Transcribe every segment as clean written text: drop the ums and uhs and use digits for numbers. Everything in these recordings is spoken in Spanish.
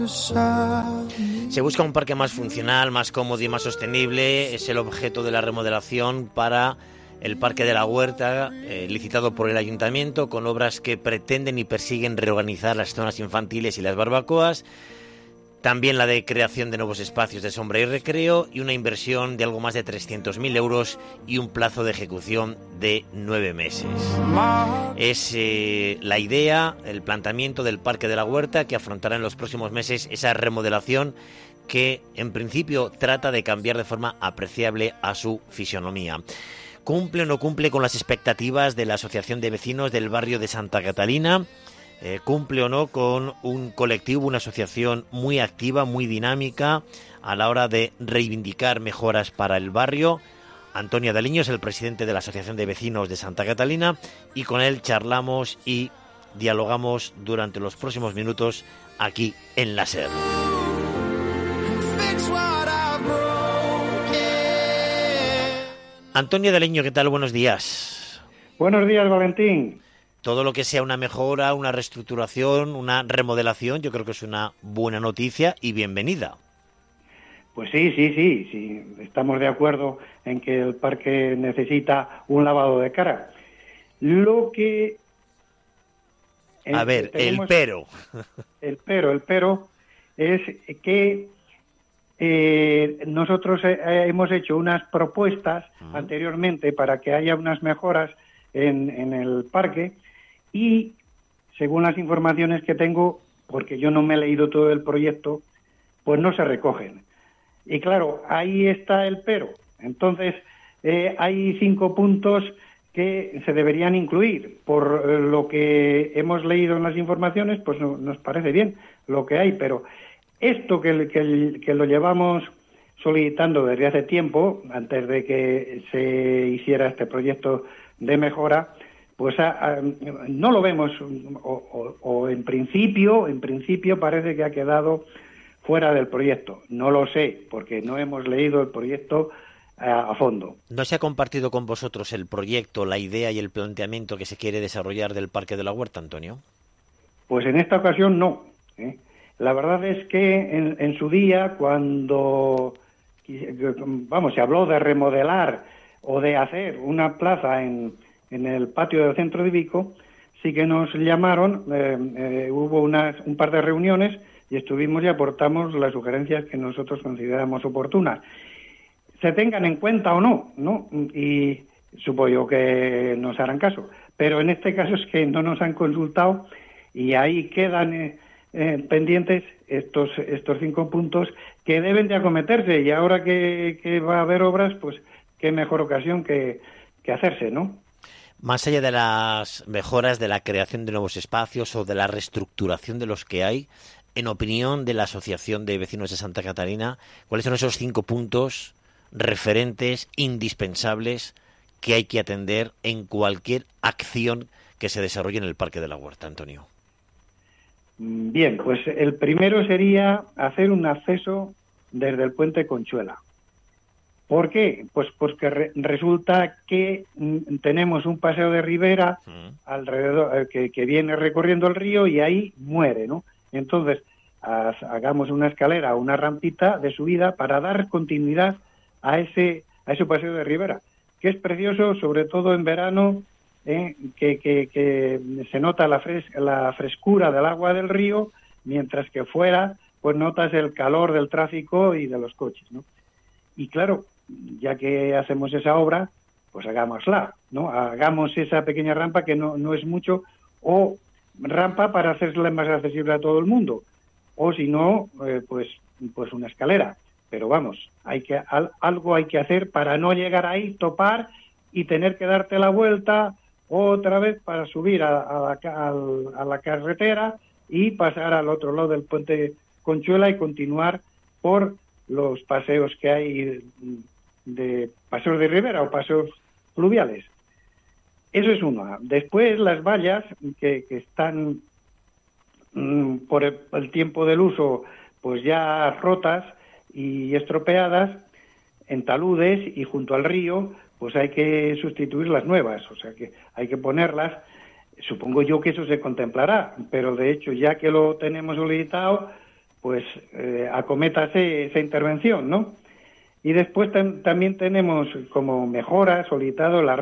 Se busca un parque más funcional, más cómodo y más sostenible. Es el objeto de la remodelación para el Parque de la Huerta, licitado por el Ayuntamiento, con obras que pretenden y persiguen reorganizar las zonas infantiles y las barbacoas. También la de creación de nuevos espacios de sombra y recreo, y una inversión de algo más de 300.000 euros y un plazo de ejecución de 9 meses. Es la idea, el planteamiento del Parque de la Huerta, que afrontará en los próximos meses esa remodelación que en principio trata de cambiar de forma apreciable a su fisonomía. ¿Cumple o no cumple con las expectativas de la Asociación de Vecinos del barrio de Santa Catalina? ¿Cumple o no con un colectivo, una asociación muy activa, muy dinámica a la hora de reivindicar mejoras para el barrio? Antonio Adeliño es el presidente de la Asociación de Vecinos de Santa Catalina, y con él charlamos y dialogamos durante los próximos minutos aquí en la SER. Antonio Adeliño, ¿qué tal? Buenos días. Buenos días, Valentín. Todo lo que sea una mejora, una reestructuración, una remodelación, yo creo que es una buena noticia y bienvenida. Pues sí, estamos de acuerdo en que el parque necesita un lavado de cara. Lo que... A ver, el pero es que nosotros hemos hecho unas propuestas anteriormente para que haya unas mejoras en el parque, y según las informaciones que tengo, porque yo no me he leído todo el proyecto, pues no se recogen. Y claro, ahí está el pero. Entonces, hay 5 puntos que se deberían incluir. Por lo que hemos leído en las informaciones, pues nos parece bien lo que hay, pero esto que lo llevamos solicitando desde hace tiempo, antes de que se hiciera este proyecto de mejora, pues no lo vemos, o en principio parece que ha quedado fuera del proyecto. No lo sé, porque no hemos leído el proyecto a fondo. ¿No se ha compartido con vosotros el proyecto, la idea y el planteamiento que se quiere desarrollar del Parque de la Huerta, Antonio? Pues en esta ocasión no. La verdad es que en su día, cuando se habló de remodelar o de hacer una plaza en el patio del centro de Vico, sí que nos llamaron, hubo un par de reuniones y estuvimos y aportamos las sugerencias que nosotros consideramos oportunas. Se tengan en cuenta o no, y supongo que nos harán caso. Pero en este caso es que no nos han consultado y ahí quedan pendientes estos 5 puntos que deben de acometerse, y ahora que va a haber obras, pues qué mejor ocasión que hacerse, ¿no? Más allá de las mejoras, de la creación de nuevos espacios o de la reestructuración de los que hay, en opinión de la Asociación de Vecinos de Santa Catalina, ¿cuáles son esos 5 puntos referentes, indispensables, que hay que atender en cualquier acción que se desarrolle en el Parque de la Huerta, Antonio? Bien, pues el primero sería hacer un acceso desde el puente Conchuela. ¿Por qué? Pues porque resulta que tenemos un paseo de ribera alrededor que viene recorriendo el río y ahí muere, ¿no? Entonces, hagamos una escalera, una rampita de subida para dar continuidad a ese paseo de ribera, que es precioso, sobre todo en verano, que se nota la frescura del agua del río, mientras que fuera, pues notas el calor del tráfico y de los coches, ¿no? Y claro, ya que hacemos esa obra, pues hagámosla, ¿no? Hagamos esa pequeña rampa que no es mucho, o rampa para hacerla más accesible a todo el mundo, o si no, pues una escalera. Pero vamos, algo hay que hacer para no llegar ahí, topar y tener que darte la vuelta otra vez para subir a la carretera y pasar al otro lado del puente Conchuela y continuar por los paseos que hay de paseos de ribera o paseos fluviales. Eso es uno. Después las vallas que están por el tiempo del uso pues ya rotas y estropeadas en taludes y junto al río, pues hay que sustituir las nuevas, o sea que hay que ponerlas. Supongo yo que eso se contemplará, pero de hecho ya que lo tenemos solicitado, pues acométase esa intervención, ¿no? Y después también tenemos como mejora solicitado el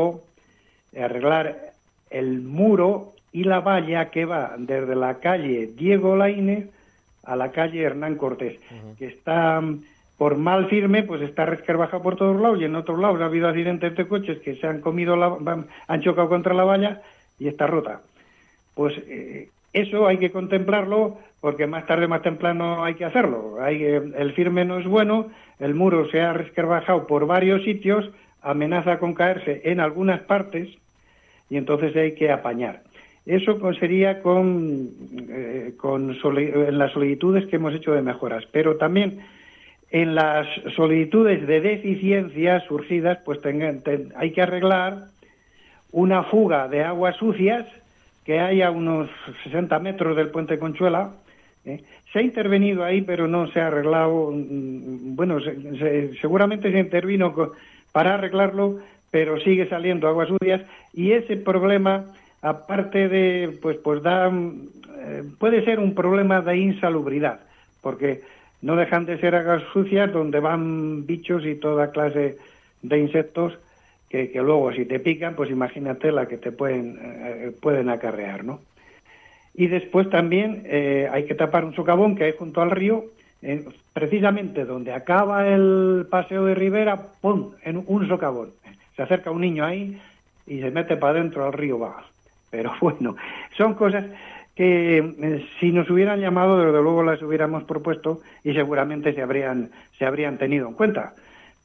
arreglar el muro y la valla que va desde la calle Diego Laínez a la calle Hernán Cortés, que está por mal firme, pues está resquebrajado por todos lados, y en otros lados ha habido accidentes de coches que se han comido, han chocado contra la valla y está rota. Pues eso hay que contemplarlo, porque más tarde, más temprano hay que hacerlo. El firme no es bueno, el muro se ha resquebrajado por varios sitios, amenaza con caerse en algunas partes, y entonces hay que apañar. Eso sería en las solicitudes que hemos hecho de mejoras, pero también en las solicitudes de deficiencias surgidas, pues hay que arreglar una fuga de aguas sucias que hay a unos 60 metros del puente Conchuela. Se ha intervenido ahí, pero no se ha arreglado. Bueno, seguramente se intervino para arreglarlo, pero sigue saliendo aguas sucias, y ese problema, aparte de, pues puede ser un problema de insalubridad, porque no dejan de ser aguas sucias donde van bichos y toda clase de insectos que luego, si te pican, pues imagínate la que te pueden acarrear, ¿no? Y después también hay que tapar un socavón que hay junto al río, precisamente donde acaba el paseo de Rivera, ¡pum!, en un socavón. Se acerca un niño ahí y se mete para adentro al río Vaga. Pero bueno, son cosas que si nos hubieran llamado, desde luego las hubiéramos propuesto y seguramente se habrían tenido en cuenta.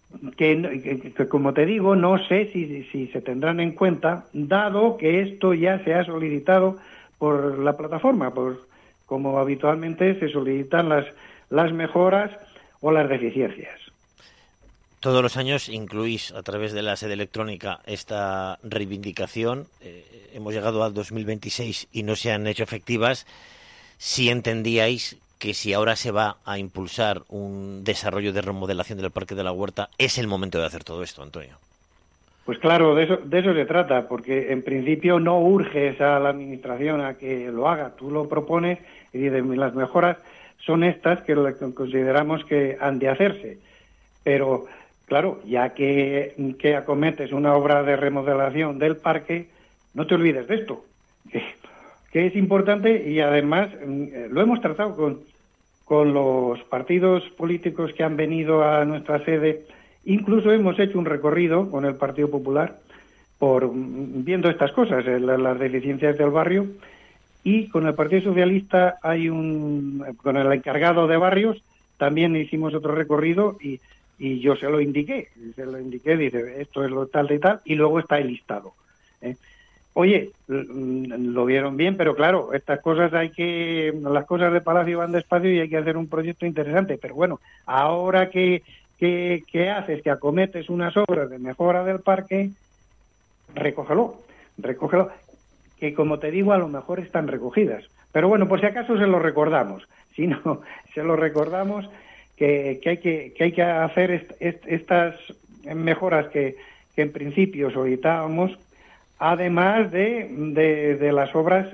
Que como te digo, no sé si se tendrán en cuenta, dado que esto ya se ha solicitado por la plataforma, como habitualmente se solicitan las mejoras o las deficiencias. Todos los años incluís a través de la sede electrónica esta reivindicación. Hemos llegado al 2026 y no se han hecho efectivas. Si entendíais que si ahora se va a impulsar un desarrollo de remodelación del Parque de la Huerta, es el momento de hacer todo esto, Antonio. Pues claro, de eso se trata, porque en principio no urges a la Administración a que lo haga. Tú lo propones y dices, las mejoras son estas que consideramos que han de hacerse. Pero claro, ya que acometes una obra de remodelación del parque, no te olvides de esto, que es importante, y además lo hemos tratado con los partidos políticos que han venido a nuestra sede. Incluso hemos hecho un recorrido con el Partido Popular viendo estas cosas, las deficiencias del barrio, y con el Partido Socialista con el encargado de barrios también hicimos otro recorrido y yo se lo indiqué, dice, esto es lo tal y tal, y luego está el listado. Oye, lo vieron bien, pero claro, estas cosas las cosas de Palacio van despacio y hay que hacer un proyecto interesante, pero bueno, ahora que haces, que acometes unas obras de mejora del parque, recógelo, que como te digo, a lo mejor están recogidas, pero bueno, por si acaso se lo recordamos, si no, se lo recordamos que hay que hacer estas mejoras que en principio solicitábamos, además de las obras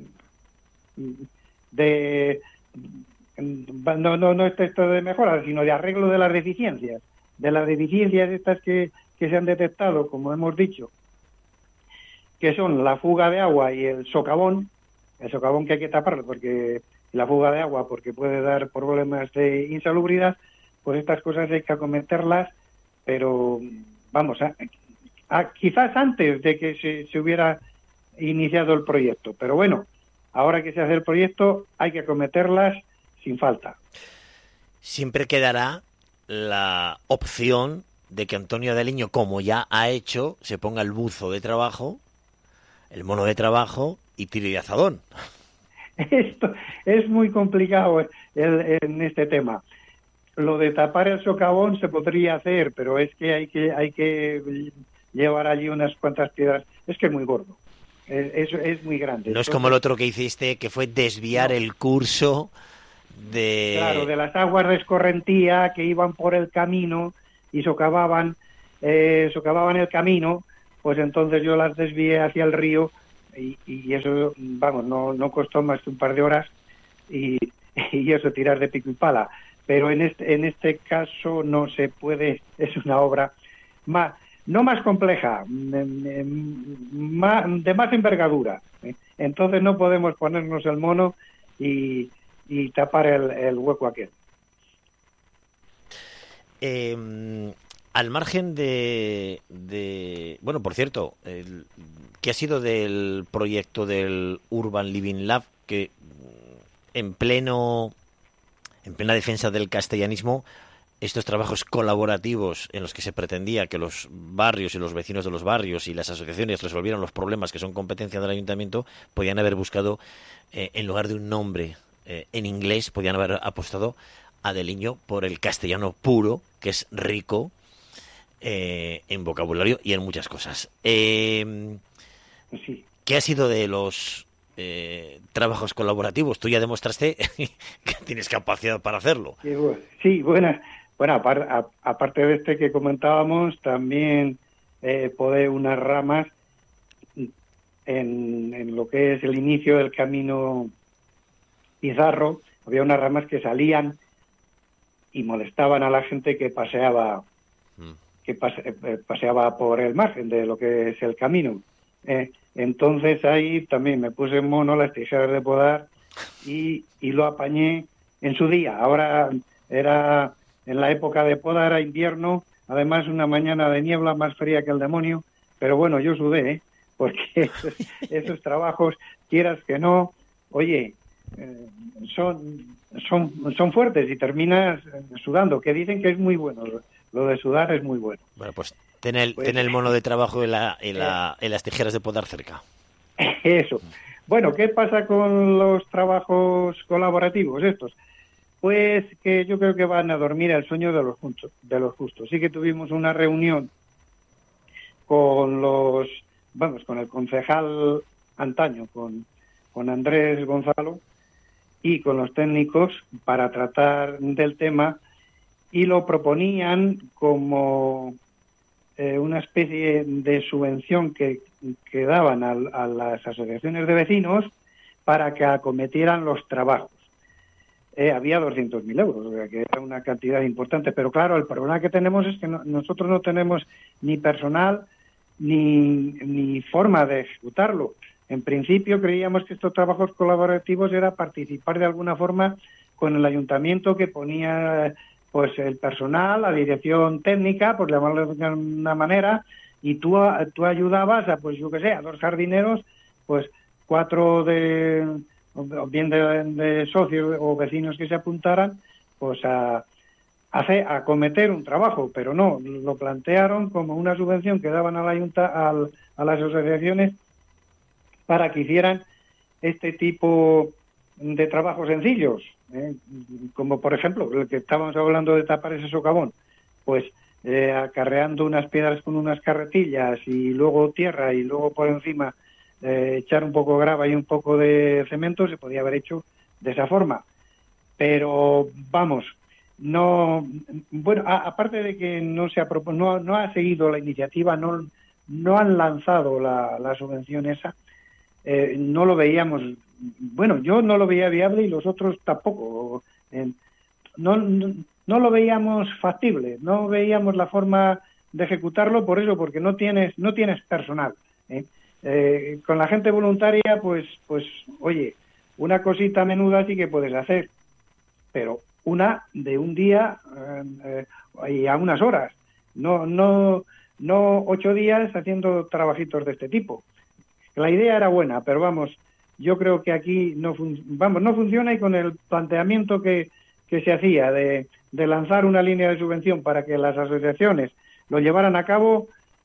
no es esto de mejora, sino de arreglo de las deficiencias estas que se han detectado, como hemos dicho, que son la fuga de agua y el socavón que hay que tapar, porque la fuga de agua, porque puede dar problemas de insalubridad. Pues estas cosas hay que acometerlas, pero vamos, quizás antes de que se hubiera iniciado el proyecto, pero bueno, ahora que se hace el proyecto hay que acometerlas sin falta. Siempre quedará la opción de que Antonio Adeliño, como ya ha hecho, se ponga el buzo de trabajo, el mono de trabajo y tire de azadón. Esto es muy complicado en este tema. Lo de tapar el socavón se podría hacer, pero es que hay que llevar allí unas cuantas piedras. Es que es muy gordo. Es muy grande. No es como el otro que hiciste, que fue desviar el curso de... Claro, de las aguas de escorrentía que iban por el camino y socavaban el camino, pues entonces yo las desvié hacia el río y eso, vamos, no costó más que un par de horas y y eso, tirar de pico y pala. Pero en este caso no se puede, es una obra no más compleja, de más envergadura. Entonces no podemos ponernos el mono y tapar el hueco aquel. Al margen bueno, por cierto, ¿qué ha sido del proyecto del Urban Living Lab, que en plena defensa del castellanismo, estos trabajos colaborativos en los que se pretendía que los barrios y los vecinos de los barrios y las asociaciones resolvieran los problemas que son competencia del ayuntamiento, podían haber buscado, en lugar de un nombre en inglés, podían haber apostado a Deliño por el castellano puro, que es rico en vocabulario y en muchas cosas. Sí. ¿Qué ha sido de los trabajos colaborativos? Tú ya demostraste que tienes capacidad para hacerlo. Sí, bueno, aparte de este que comentábamos, también podé unas ramas en lo que es el inicio del camino Pizarro. Había unas ramas que salían y molestaban a la gente que paseaba paseaba por el margen de lo que es el camino. Entonces ahí también me puse en mono las tijeras de podar y lo apañé en su día. Ahora era en la época de poda, era invierno, además una mañana de niebla más fría que el demonio, pero bueno, yo sudé, porque esos trabajos, quieras que no, oye, son fuertes y terminas sudando, que dicen que es muy bueno, lo de sudar es muy bueno. Bueno, pues ten el mono de trabajo y las tijeras de podar cerca. Eso. Bueno, ¿qué pasa con los trabajos colaborativos estos? Pues que yo creo que van a dormir el sueño de los justos. Sí que tuvimos una reunión con con el concejal antaño, con Andrés Gonzalo, y con los técnicos para tratar del tema, y lo proponían como una especie de subvención que daban a las asociaciones de vecinos para que acometieran los trabajos. Había 200.000 euros, o sea que era una cantidad importante, pero claro, el problema que tenemos es que nosotros no tenemos ni personal ni forma de ejecutarlo. En principio creíamos que estos trabajos colaborativos era participar de alguna forma con el ayuntamiento, que ponía pues el personal, la dirección técnica, por llamarlo de una manera, y tú ayudabas a, pues yo qué sé, a 2 jardineros, pues 4 bien de socios o vecinos que se apuntaran, pues a acometer un trabajo, pero no, lo plantearon como una subvención que daban a las asociaciones para que hicieran este tipo de trabajos sencillos, como por ejemplo el que estábamos hablando de tapar ese socavón, pues acarreando unas piedras con unas carretillas y luego tierra y luego por encima echar un poco de grava y un poco de cemento, se podía haber hecho de esa forma. Pero vamos, no, bueno, aparte de que no ha seguido la iniciativa, no han lanzado la subvención esa, no lo veíamos, bueno, yo no lo veía viable y los otros tampoco, no lo veíamos factible, no veíamos la forma de ejecutarlo, por eso, porque no tienes personal. Con la gente voluntaria, pues, oye, una cosita menuda sí que puedes hacer, pero una de un día y a unas horas, no 8 días haciendo trabajitos de este tipo. La idea era buena, pero vamos, yo creo que aquí no funciona, y con el planteamiento que se hacía de lanzar una línea de subvención para que las asociaciones lo llevaran a cabo,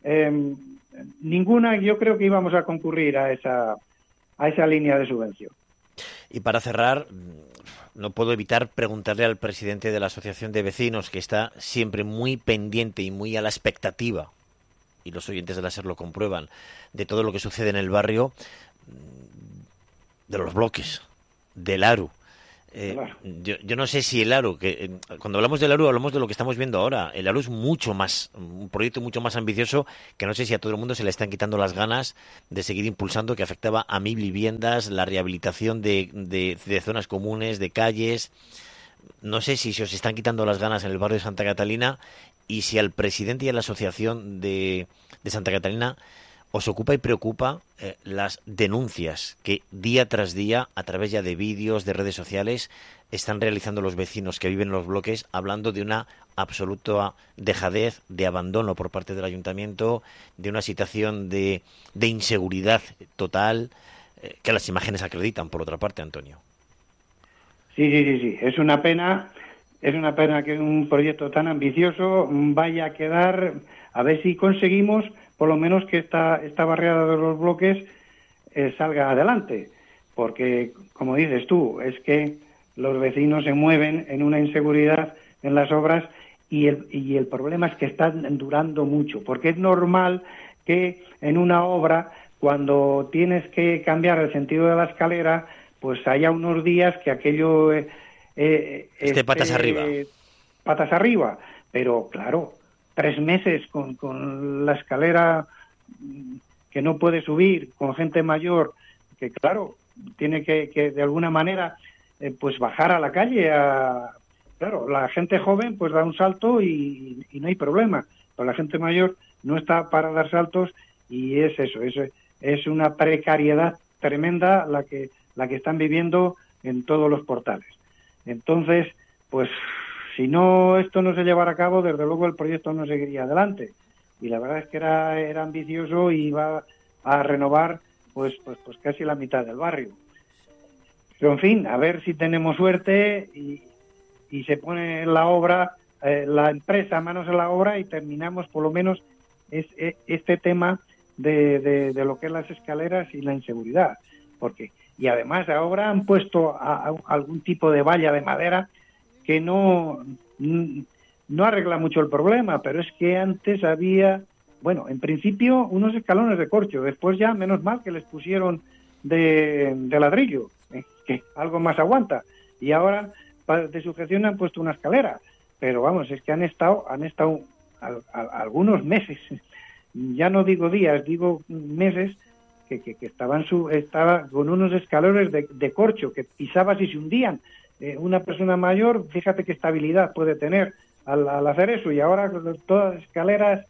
ninguna, yo creo que íbamos a concurrir a esa línea de subvención. Y para cerrar, no puedo evitar preguntarle al presidente de la Asociación de Vecinos, que está siempre muy pendiente y muy a la expectativa, y los oyentes de la SER lo comprueban, de todo lo que sucede en el barrio, de los bloques, del ARU. Claro. Yo no sé si el ARU, cuando hablamos del ARU hablamos de lo que estamos viendo ahora. El ARU es un proyecto mucho más ambicioso, que no sé si a todo el mundo se le están quitando las ganas de seguir impulsando, que afectaba a 1000 viviendas, la rehabilitación de zonas comunes, de calles. No sé si se os están quitando las ganas en el barrio de Santa Catalina, y si al presidente y a la asociación de Santa Catalina os ocupa y preocupa las denuncias que día tras día, a través ya de vídeos, de redes sociales, están realizando los vecinos que viven en los bloques, hablando de una absoluta dejadez, de abandono por parte del ayuntamiento, de una situación de inseguridad total, que las imágenes acreditan, por otra parte, Antonio. Sí. Es una pena que un proyecto tan ambicioso vaya a quedar, a ver si conseguimos por lo menos que esta barriada de los bloques salga adelante, porque, como dices tú, es que los vecinos se mueven en una inseguridad en las obras, y el problema es que están durando mucho, porque es normal que en una obra, cuando tienes que cambiar el sentido de la escalera, pues haya unos días que aquello esté patas arriba, pero claro, 3 meses con la escalera que no puede subir, con gente mayor que, claro, tiene que de alguna manera pues bajar a la calle. Claro, la gente joven pues da un salto y no hay problema, pero la gente mayor no está para dar saltos, y es eso, es una precariedad tremenda la que están viviendo en todos los portales. Entonces, pues si esto no se llevara a cabo, desde luego el proyecto no seguiría adelante. Y la verdad es que era ambicioso y iba a renovar pues casi la mitad del barrio. Pero en fin, a ver si tenemos suerte y se pone la obra, la empresa manos a la obra, y terminamos por lo menos este tema de lo que es las escaleras y la inseguridad. Y además ahora han puesto algún tipo de valla de madera que no arregla mucho el problema, pero es que antes había, bueno, en principio unos escalones de corcho, después ya menos mal que les pusieron de ladrillo, que algo más aguanta, y ahora de sujeción han puesto una escalera, pero vamos, es que han estado algunos meses, ya no digo días, digo meses, que estaba con unos escalones de corcho que pisabas y se hundían. Una persona mayor, fíjate qué estabilidad puede tener al hacer eso, y ahora todas las escaleras,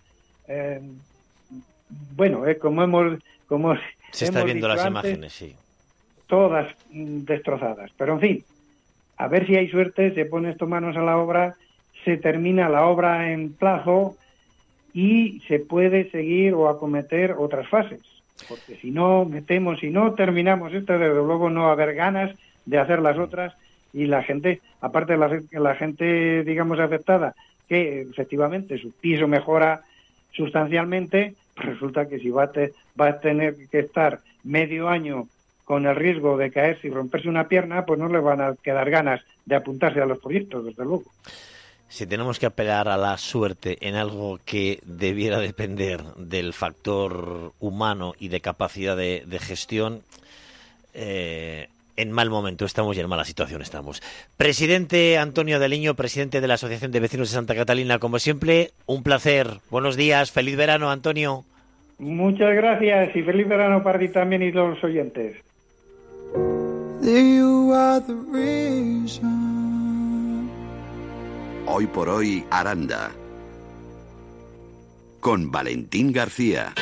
como se está viendo las antes, imágenes, sí, todas destrozadas. Pero en fin, a ver si hay suerte, se pone esto manos a la obra, se termina la obra en plazo y se puede seguir o acometer otras fases, porque si no terminamos esto, desde luego no va a haber ganas de hacer las otras. Y la gente, aparte de la gente, digamos, afectada, que efectivamente su piso mejora sustancialmente, resulta que si va a tener que estar medio año con el riesgo de caerse y romperse una pierna, pues no le van a quedar ganas de apuntarse a los proyectos, desde luego. Si tenemos que apelar a la suerte en algo que debiera depender del factor humano y de capacidad de gestión, en mal momento estamos y en mala situación estamos. Presidente Antonio Deliño, presidente de la Asociación de Vecinos de Santa Catalina, como siempre, un placer. Buenos días, feliz verano, Antonio. Muchas gracias y feliz verano para ti también y los oyentes. Hoy por hoy, Aranda. Con Valentín García.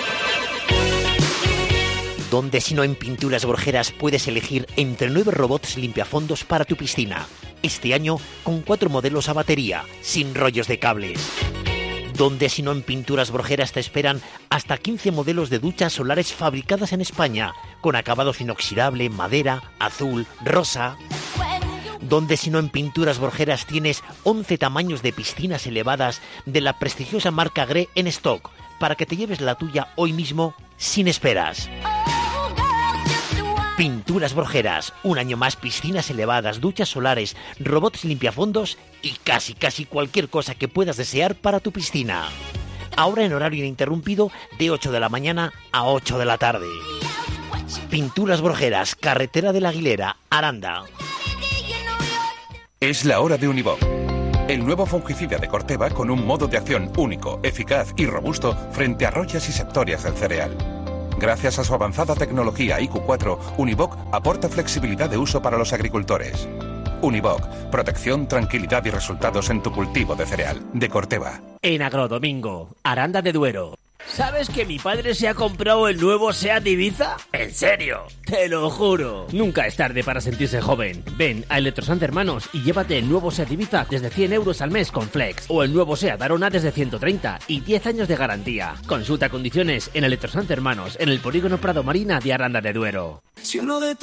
Donde si no en Pinturas Borjeras puedes elegir entre 9 robots limpiafondos para tu piscina. Este año con 4 modelos a batería, sin rollos de cables. Donde si no en Pinturas Borjeras te esperan hasta 15 modelos de duchas solares fabricadas en España, con acabados inoxidable, madera, azul, rosa. Donde si no en Pinturas Borjeras tienes 11 tamaños de piscinas elevadas de la prestigiosa marca Gré en stock, para que te lleves la tuya hoy mismo sin esperas. Pinturas Borjeras, un año más, piscinas elevadas, duchas solares, robots limpiafondos y casi cualquier cosa que puedas desear para tu piscina. Ahora en horario ininterrumpido de 8 de la mañana a 8 de la tarde. Pinturas Borjeras, carretera de la Aguilera, Aranda. Es la hora de Univoc. El nuevo fungicida de Corteva con un modo de acción único, eficaz y robusto frente a royas y septorias del cereal. Gracias a su avanzada tecnología IQ4, Univoc aporta flexibilidad de uso para los agricultores. Univoc, protección, tranquilidad y resultados en tu cultivo de cereal. De Corteva. En Agrodomingo, Aranda de Duero. ¿Sabes que mi padre se ha comprado el nuevo SEAT Ibiza? ¿En serio? Te lo juro. Nunca es tarde para sentirse joven. Ven a Electrosant Hermanos y llévate el nuevo SEAT Ibiza desde 100 euros al mes con Flex. O el nuevo SEAT Arona desde 130 y 10 años de garantía. Consulta condiciones en Electrosant Hermanos en el polígono Prado Marina de Aranda de Duero.